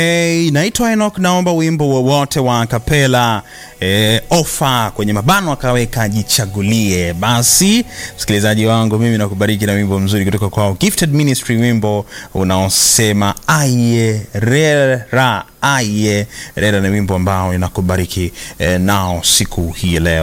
Naitwa Enoch, naomba wimbo wowote wa kapela ofa kwenye mabano akaweka jichagulie. Basi msikilizaji wangu, mimi nakubariki na wimbo mzuri kutoka kwa Gifted Ministry, wimbo unaosema aye rera, aye rera, ni wimbo ambao inakubariki nao siku hii leo.